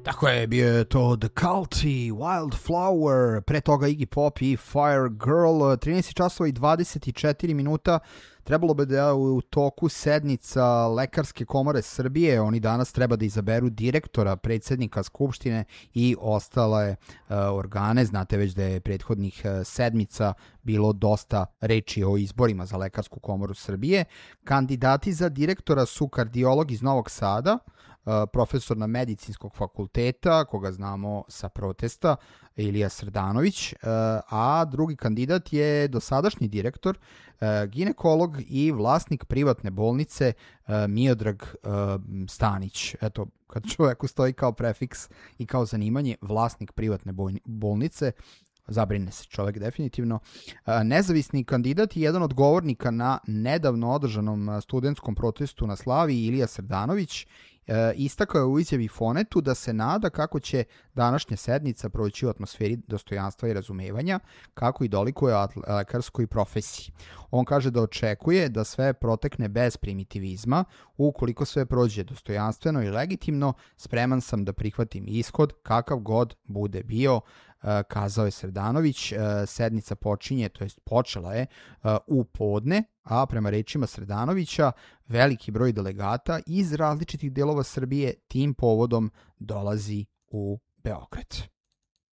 Tako je, bio je to The Cult i Wildflower, pre toga Iggy Pop i Fire Girl, 13 časova i 24 minuta. Trebalo bi da je u toku sednica Lekarske komore Srbije. Oni danas treba da izaberu direktora, predsjednika Skupštine i ostale organe. Znate već da je prethodnih sedmica bilo dosta reči o izborima za Lekarsku komoru Srbije. Kandidati za direktora su kardiolog iz Novog Sada, profesor na medicinskog fakulteta, koga znamo sa protesta, Ilija Srdanović, a drugi kandidat je dosadašnji direktor, ginekolog i vlasnik privatne bolnice Miodrag Stanić. Eto, kad čoveku stoji kao prefiks i kao zanimanje vlasnik privatne bolnice, zabrine se čovek definitivno. Nezavisni kandidat i jedan od govornika na nedavno održanom studentskom protestu na Slaviji, Ilija Srdanović, istakao je u izjavi Fonetu da se nada kako će današnja sednica proći u atmosferi dostojanstva i razumevanja, kako i dolikuje lekarskoj profesiji. On kaže da očekuje da sve protekne bez primitivizma, ukoliko sve prođe dostojanstveno i legitimno, spreman sam da prihvatim ishod kakav god bude bio, kazao je Srdanović. Sednica počinje, to jest počela je u podne, a prema rečima Srdanovića veliki broj delegata iz različitih delova Srbije tim povodom dolazi u Beograd.